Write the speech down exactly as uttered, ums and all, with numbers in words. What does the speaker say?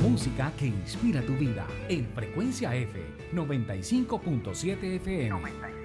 música que inspira tu vida en Frecuencia F noventa y cinco punto siete F M.